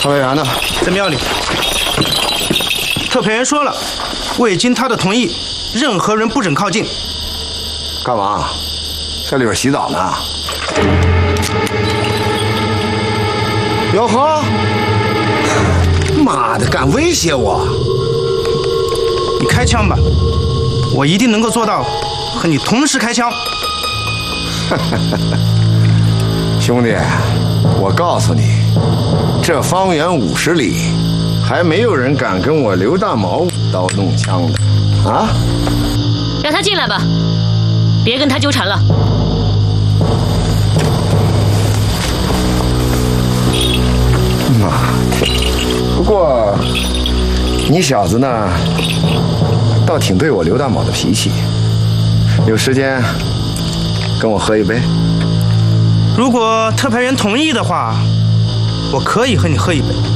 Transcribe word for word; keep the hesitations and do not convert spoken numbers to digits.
特派员呢？ 在庙里。特派员说了，未经他的同意，任何人不准靠近。 干嘛？在里边洗澡呢？哟呵！妈的，敢威胁我！ 你开枪吧，我一定能够做到和你同时开枪。 兄弟，我告诉你，这方圆五十里，还没有人敢跟我刘大毛舞刀弄枪的啊！ 让他进来吧，别跟他纠缠了。 妈的！不过你小子呢，倒挺对我刘大毛的脾气。有时间跟我喝一杯？ 如果特派员同意的话，我可以和你喝一杯。